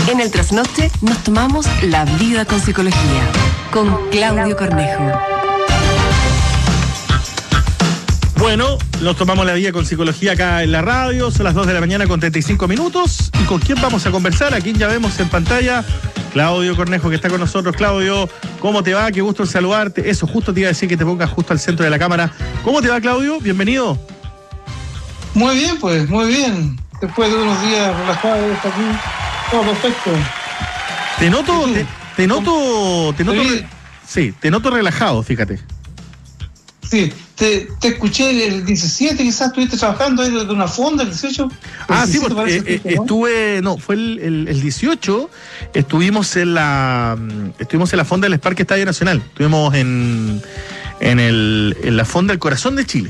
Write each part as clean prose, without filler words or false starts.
En el trasnoche nos tomamos la vida con psicología, con Claudio Cornejo. Bueno, nos tomamos la vida con psicología acá en la radio, son las 2 de la mañana con 35 minutos. ¿Y con quién vamos a conversar? A quien ya vemos en pantalla, Claudio Cornejo, que está con nosotros. Claudio, ¿cómo te va? Qué gusto en saludarte. Eso, justo te iba a decir que te pongas justo al centro de la cámara. ¿Cómo te va, Claudio? Bienvenido. Muy bien, pues, muy bien. Después de unos días relajados aquí, todo perfecto. Te noto relajado, fíjate. Sí, te escuché el 17, quizás estuviste trabajando ahí desde una fonda, el 18. Sí, porque fue el 18, estuvimos en la fonda del Esparque Estadio Nacional, estuvimos en la fonda del Corazón de Chile.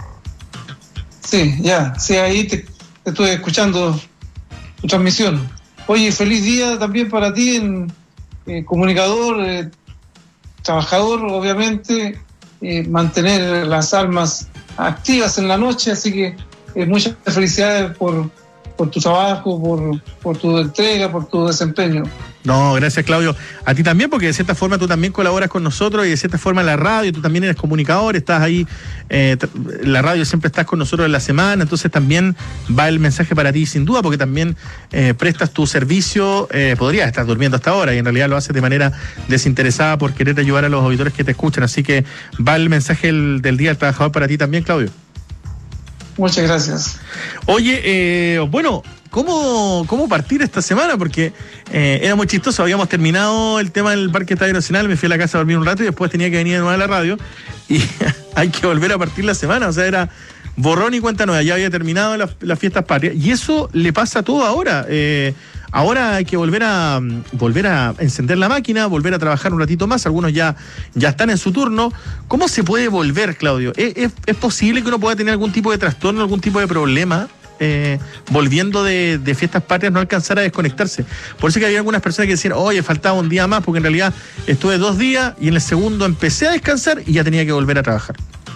Sí, ahí te estuve escuchando tu transmisión. Oye, feliz día también para ti, comunicador, trabajador, obviamente, mantener las almas activas en la noche, así que muchas felicidades por tu trabajo, por tu entrega, por tu desempeño. No, gracias, Claudio. A ti también, porque de cierta forma tú también colaboras con nosotros y de cierta forma en la radio, tú también eres comunicador, estás ahí, en la radio siempre estás con nosotros en la semana, entonces también va el mensaje para ti sin duda, porque también prestas tu servicio, podrías estar durmiendo hasta ahora y en realidad lo haces de manera desinteresada por querer ayudar a los auditores que te escuchan, así que va el mensaje del Día del Trabajador para ti también, Claudio. Muchas gracias. Oye, bueno, ¿cómo partir esta semana? Porque era muy chistoso, habíamos terminado el tema del Parque Estadio Nacional, me fui a la casa a dormir un rato y después tenía que venir de nuevo a la radio y hay que volver a partir la semana, o sea, era borrón y cuenta nueva, ya había terminado las fiestas patrias y eso le pasa a todo ahora. Ahora hay que volver a encender la máquina, volver a trabajar un ratito más, algunos ya están en su turno. ¿Cómo se puede volver, Claudio? ¿Es posible que uno pueda tener algún tipo de trastorno, algún tipo de problema? Volviendo de fiestas patrias, no alcanzar a desconectarse. Por eso que había algunas personas que decían, oye, faltaba un día más, porque en realidad estuve 2 días y en el segundo empecé a descansar y ya tenía que volver a trabajar.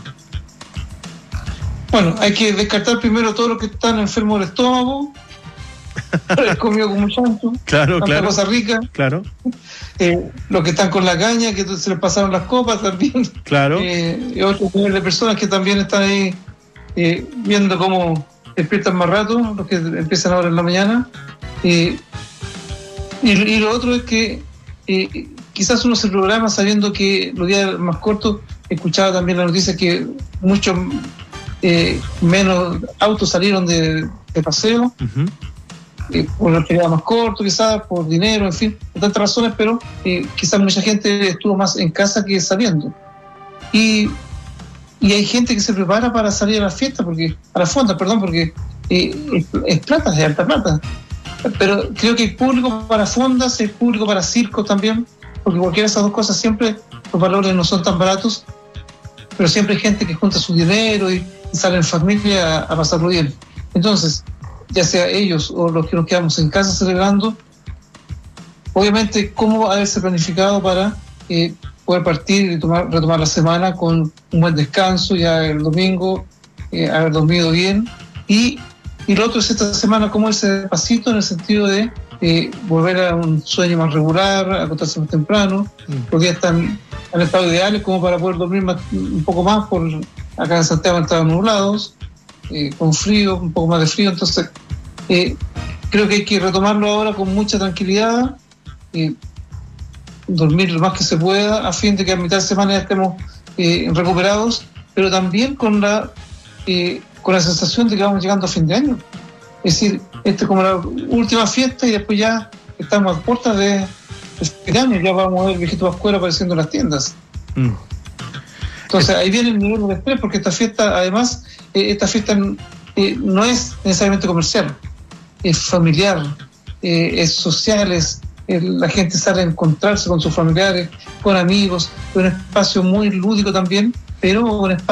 Bueno, hay que descartar primero todo lo que están enfermos del estómago, comido como chancho, claro, cosa rica. Claro. Los que están con la caña, que se les pasaron las copas también. Claro. Y otros niveles de personas que también están ahí viendo cómo despiertan más rato, los que empiezan ahora en la mañana. Y lo otro es que quizás uno se programa sabiendo que los días más cortos, escuchaba también la noticia que muchos menos autos salieron de paseo. Uh-huh. Por la feriado más corto, quizás, por dinero, en fin, por tantas razones, pero quizás mucha gente estuvo más en casa que saliendo. Y hay gente que se prepara para salir a la fiesta, porque es plata, es de alta plata. Pero creo que hay público para fondas, hay público para circos también, porque cualquiera de esas dos cosas siempre los valores no son tan baratos, pero siempre hay gente que junta su dinero y sale en familia a pasarlo bien. Entonces, ya sea ellos o los que nos quedamos en casa celebrando, obviamente cómo haberse planificado para poder partir y retomar la semana con un buen descanso, ya el domingo, haber dormido bien, y lo otro es esta semana cómo irse despacito en el sentido de volver a un sueño más regular, acostarse más temprano. Los días están en estado ideales como para poder dormir un poco más, acá en Santiago estaban nublados, con frío, un poco más de frío, entonces creo que hay que retomarlo ahora con mucha tranquilidad, dormir lo más que se pueda a fin de que a mitad de semana ya estemos recuperados, pero también con la sensación de que vamos llegando a fin de año. Es decir, esta es como la última fiesta y después ya estamos a puertas de fin de año, ya vamos a ver viejitos Pascuero apareciendo en las tiendas. Entonces ahí viene el nivel de estrés, porque esta fiesta, además, no es necesariamente comercial, es familiar, es social, la gente sale a encontrarse con sus familiares, con amigos, es un espacio muy lúdico también, pero un espacio